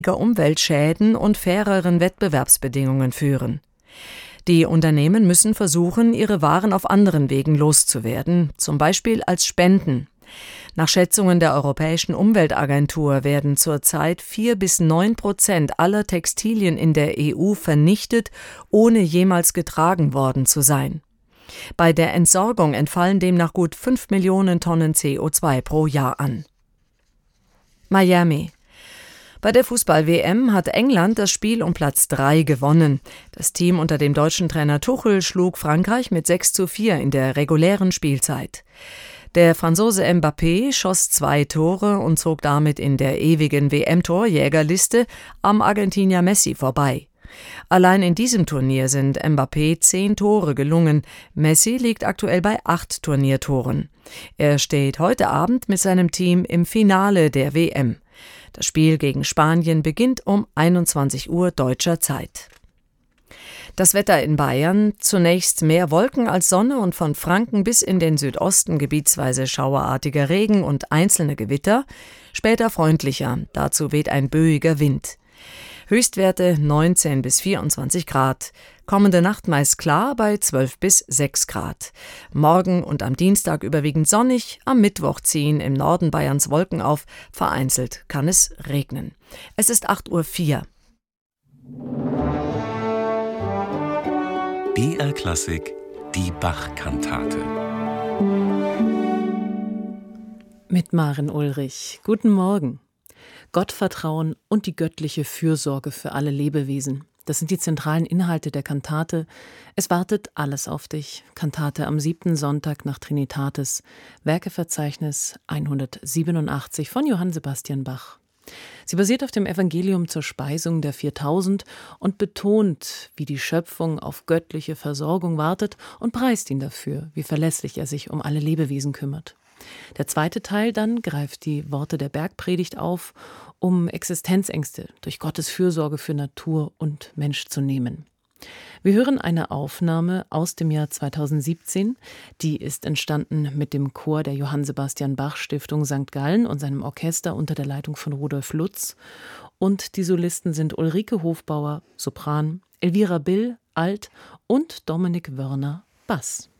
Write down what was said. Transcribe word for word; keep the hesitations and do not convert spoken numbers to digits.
Umweltschäden und faireren Wettbewerbsbedingungen führen. Die Unternehmen müssen versuchen, ihre Waren auf anderen Wegen loszuwerden, zum Beispiel als Spenden. Nach Schätzungen der Europäischen Umweltagentur werden zurzeit vier bis neun Prozent aller Textilien in der E U vernichtet, ohne jemals getragen worden zu sein. Bei der Entsorgung entfallen demnach gut fünf Millionen Tonnen C O zwei pro Jahr an. Miami. Bei der Fußball-W M hat England das Spiel um Platz drei gewonnen. Das Team unter dem deutschen Trainer Tuchel schlug Frankreich mit sechs zu vier in der regulären Spielzeit. Der Franzose Mbappé schoss zwei Tore und zog damit in der ewigen W M-Torjägerliste am Argentinier Messi vorbei. Allein in diesem Turnier sind Mbappé zehn Tore gelungen. Messi liegt aktuell bei acht Turniertoren. Er steht heute Abend mit seinem Team im Finale der W M. Das Spiel gegen Spanien beginnt um einundzwanzig Uhr deutscher Zeit. Das Wetter in Bayern: zunächst mehr Wolken als Sonne und von Franken bis in den Südosten gebietsweise schauerartiger Regen und einzelne Gewitter, später freundlicher, dazu weht ein böiger Wind. Höchstwerte neunzehn bis vierundzwanzig Grad, kommende Nacht meist klar bei zwölf bis sechs Grad. Morgen und am Dienstag überwiegend sonnig, am Mittwoch ziehen im Norden Bayerns Wolken auf, vereinzelt kann es regnen. Es ist acht Uhr vier. B R Klassik, die Bach-Kantate. Mit Maren Ulrich. Guten Morgen. Gottvertrauen und die göttliche Fürsorge für alle Lebewesen. Das sind die zentralen Inhalte der Kantate. Es wartet alles auf dich. Kantate am siebten Sonntag nach Trinitatis. Werkeverzeichnis hundertsiebenundachtzig von Johann Sebastian Bach. Sie basiert auf dem Evangelium zur Speisung der viertausend und betont, wie die Schöpfung auf göttliche Versorgung wartet und preist ihn dafür, wie verlässlich er sich um alle Lebewesen kümmert. Der zweite Teil dann greift die Worte der Bergpredigt auf, um Existenzängste durch Gottes Fürsorge für Natur und Mensch zu nehmen. Wir hören eine Aufnahme aus dem Jahr zweitausendsiebzehn. Die ist entstanden mit dem Chor der Johann Sebastian Bach Stiftung Sankt Gallen und seinem Orchester unter der Leitung von Rudolf Lutz. Und die Solisten sind Ulrike Hofbauer, Sopran, Elvira Bill, Alt und Dominik Wörner, Bass.